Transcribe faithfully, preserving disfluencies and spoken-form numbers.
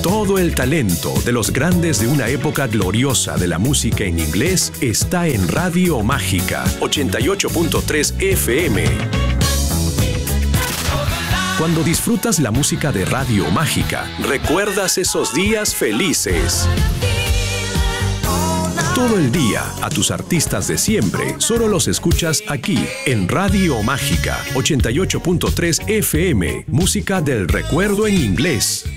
Todo el talento de los grandes de una época gloriosa de la música en inglés está en Radio Mágica ochenta y ocho punto tres F M. Cuando disfrutas la música de Radio Mágica, recuerdas esos días felices. Todo el día, a tus artistas de siempre, solo los escuchas aquí, en Radio Mágica ochenta y ocho punto tres F M, música del recuerdo en inglés.